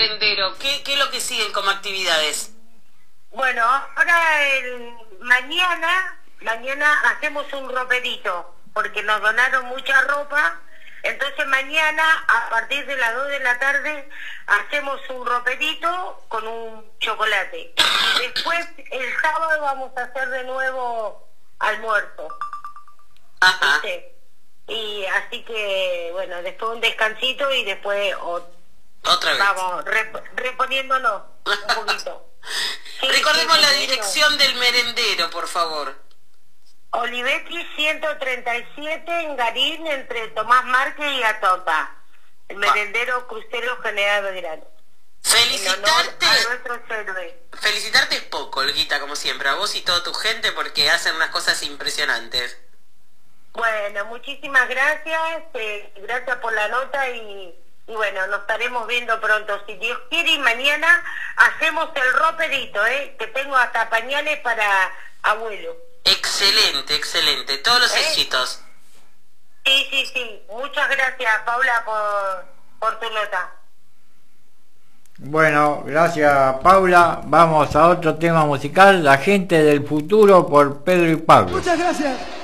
merendero? ¿Qué es lo que siguen como actividades? Bueno, ahora mañana hacemos un roperito, porque nos donaron mucha ropa. Entonces mañana, a partir de las 2 de la tarde, hacemos un roperito con un chocolate. Y después, el sábado, vamos a hacer de nuevo almuerzo. Ajá. ¿Viste? Y así que, bueno, después un descansito y después otra vez. Vamos, reponiéndonos un poquito. Sí, Recordemos sí, la sí, dirección del merendero, por favor. Olivetti 137 en Garín, entre Tomás Márquez y Atota. El merendero Crucero General Belgrano. Felicitarte. A nuestros héroes. Felicitarte es poco, Olguita, como siempre, a vos y toda tu gente, porque hacen unas cosas impresionantes. Bueno, muchísimas gracias. Gracias por la nota y bueno, nos estaremos viendo pronto, si Dios quiere, y mañana hacemos el roperito, que tengo hasta pañales para abuelo. Excelente, excelente. Todos los éxitos. Sí. Muchas gracias, Paula, por tu nota. Bueno, gracias, Paula. Vamos a otro tema musical, La gente del futuro, por Pedro y Pablo. Muchas gracias.